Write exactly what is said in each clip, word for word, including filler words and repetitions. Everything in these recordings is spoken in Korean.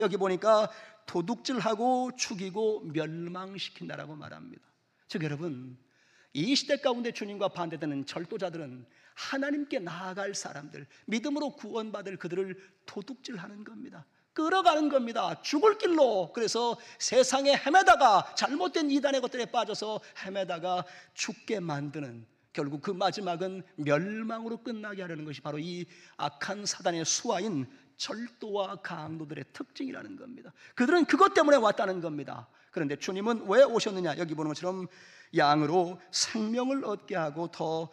여기 보니까 도둑질하고 죽이고 멸망시킨다라고 말합니다. 즉 여러분, 이 시대 가운데 주님과 반대되는 절도자들은 하나님께 나아갈 사람들, 믿음으로 구원받을 그들을 도둑질하는 겁니다. 끌어가는 겁니다. 죽을 길로. 그래서 세상에 헤매다가 잘못된 이단의 것들에 빠져서 헤매다가 죽게 만드는, 결국 그 마지막은 멸망으로 끝나게 하려는 것이 바로 이 악한 사단의 수하인 절도와 강도들의 특징이라는 겁니다. 그들은 그것 때문에 왔다는 겁니다. 그런데 주님은 왜 오셨느냐? 여기 보는 것처럼 양으로 생명을 얻게 하고 더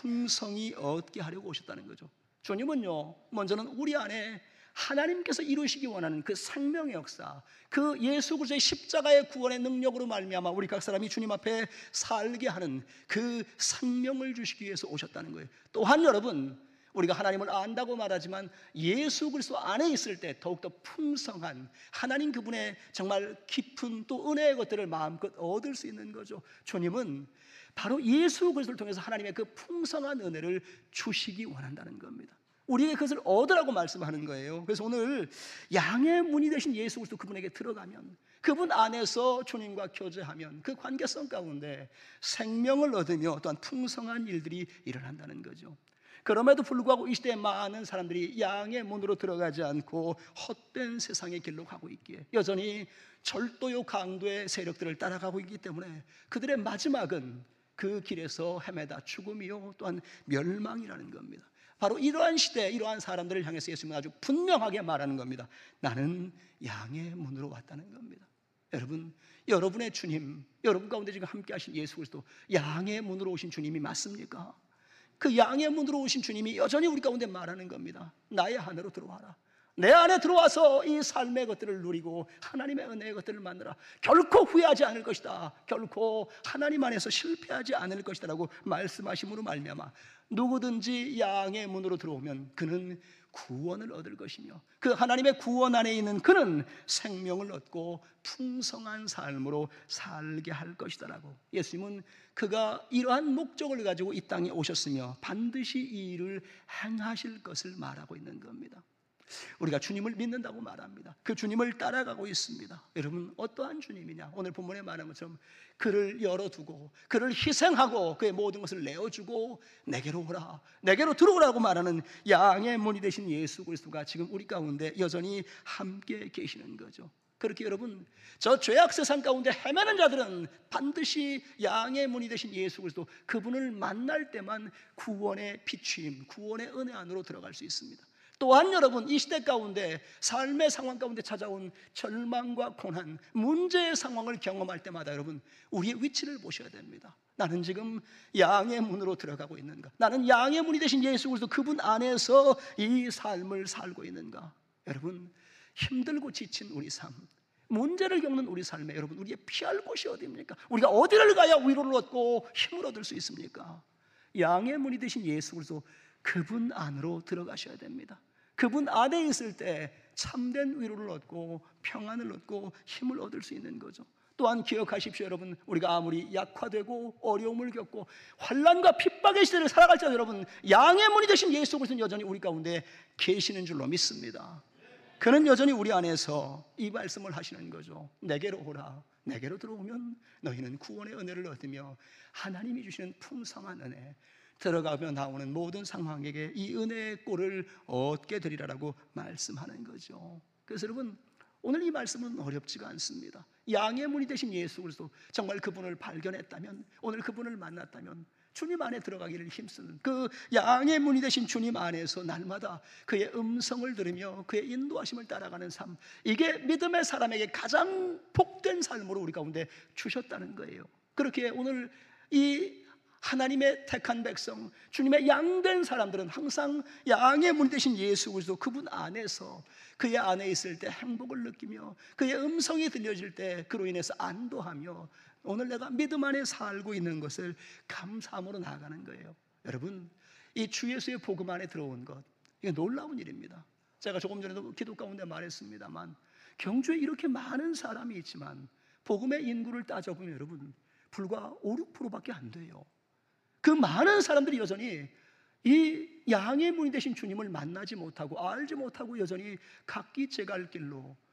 풍성히 얻게 하려고 오셨다는 거죠. 주님은요, 먼저는 우리 안에 하나님께서 이루시기 원하는 그 생명의 역사, 그 예수 그리스도의 십자가의 구원의 능력으로 말미암아 우리 각 사람이 주님 앞에 살게 하는 그 생명을 주시기 위해서 오셨다는 거예요. 또한 여러분, 우리가 하나님을 안다고 말하지만 예수 그리스도 안에 있을 때 더욱더 풍성한 하나님 그분의 정말 깊은 또 은혜의 것들을 마음껏 얻을 수 있는 거죠. 주님은 바로 예수 그리스도를 통해서 하나님의 그 풍성한 은혜를 주시기 원한다는 겁니다. 우리에게 그것을 얻으라고 말씀하는 거예요. 그래서 오늘 양의 문이 되신 예수 그리스도 그분에게 들어가면, 그분 안에서 주님과 교제하면 그 관계성 가운데 생명을 얻으며 또한 풍성한 일들이 일어난다는 거죠. 그럼에도 불구하고 이 시대에 많은 사람들이 양의 문으로 들어가지 않고 헛된 세상의 길로 가고 있기에 여전히 절도요 강도의 세력들을 따라가고 있기 때문에 그들의 마지막은 그 길에서 헤매다 죽음이요 또한 멸망이라는 겁니다. 바로 이러한 시대, 이러한 사람들을 향해서 예수님은 아주 분명하게 말하는 겁니다. 나는 양의 문으로 왔다는 겁니다. 여러분, 여러분의 주님, 여러분 가운데 지금 함께 하신 예수 그리스도 양의 문으로 오신 주님이 맞습니까? 그 양의 문으로 오신 주님이 여전히 우리 가운데 말하는 겁니다. 나의 안으로 들어와라. 내 안에 들어와서 이 삶의 것들을 누리고 하나님의 은혜의 것들을 만나라. 결코 후회하지 않을 것이다. 결코 하나님 안에서 실패하지 않을 것이다 라고 말씀하심으로 말미암아 누구든지 양의 문으로 들어오면 그는 구원을 얻을 것이며 그 하나님의 구원 안에 있는 그는 생명을 얻고 풍성한 삶으로 살게 할 것이다 라고 예수님은 그가 이러한 목적을 가지고 이 땅에 오셨으며 반드시 이 일을 행하실 것을 말하고 있는 겁니다. 우리가 주님을 믿는다고 말합니다. 그 주님을 따라가고 있습니다. 여러분, 어떠한 주님이냐? 오늘 본문에 말한 것처럼 그를 열어두고 그를 희생하고 그의 모든 것을 내어주고 내게로 오라, 내게로 들어오라고 말하는 양의 문이 되신 예수 그리스도가 지금 우리 가운데 여전히 함께 계시는 거죠. 그렇게 여러분, 저 죄악 세상 가운데 헤매는 자들은 반드시 양의 문이 되신 예수 그리스도 그분을 만날 때만 구원의 비추임, 구원의 은혜 안으로 들어갈 수 있습니다. 또한 여러분, 이 시대 가운데 삶의 상황 가운데 찾아온 절망과 고난, 문제의 상황을 경험할 때마다 여러분, 우리의 위치를 보셔야 됩니다. 나는 지금 양의 문으로 들어가고 있는가? 나는 양의 문이 되신 예수 그리스도 그분 안에서 이 삶을 살고 있는가? 여러분, 힘들고 지친 우리 삶, 문제를 겪는 우리 삶에 여러분, 우리의 피할 곳이 어디입니까? 우리가 어디를 가야 위로를 얻고 힘을 얻을 수 있습니까? 양의 문이 되신 예수 그리스도 그분 안으로 들어가셔야 됩니다. 그분 안에 있을 때 참된 위로를 얻고 평안을 얻고 힘을 얻을 수 있는 거죠. 또한 기억하십시오 여러분, 우리가 아무리 약화되고 어려움을 겪고 환난과 핍박의 시대를 살아갈지라도 여러분, 양의 문이 되신 예수 그리스도는 여전히 우리 가운데 계시는 줄로 믿습니다. 그는 여전히 우리 안에서 이 말씀을 하시는 거죠. 내게로 오라. 내게로 들어오면 너희는 구원의 은혜를 얻으며 하나님이 주시는 풍성한 은혜, 들어가며 나오는 모든 상황에게 이 은혜의 꼴을 얻게 되리라라고 말씀하는 거죠. 그래서 여러분, 오늘 이 말씀은 어렵지가 않습니다. 양의 문이 되신 예수 그리스도 정말 그분을 발견했다면, 오늘 그분을 만났다면 주님 안에 들어가기를 힘쓰는 그 양의 문이 되신 주님 안에서 날마다 그의 음성을 들으며 그의 인도하심을 따라가는 삶, 이게 믿음의 사람에게 가장 복된 삶으로 우리 가운데 주셨다는 거예요. 그렇게 오늘 이 하나님의 택한 백성, 주님의 양된 사람들은 항상 양의 문 되신 예수 그리스도 그분 안에서 그의 안에 있을 때 행복을 느끼며 그의 음성이 들려질 때 그로 인해서 안도하며 오늘 내가 믿음 안에 살고 있는 것을 감사함으로 나아가는 거예요. 여러분, 이 주 예수의 복음 안에 들어온 것, 이게 놀라운 일입니다. 제가 조금 전에도 기도 가운데 말했습니다만 경주에 이렇게 많은 사람이 있지만 복음의 인구를 따져보면 여러분 불과 오, 육 퍼센트밖에 안 돼요. 그 많은 사람들이 여전히 이 양의 문이 되신 주님을 만나지 못하고 알지 못하고 여전히 각기 제갈 길로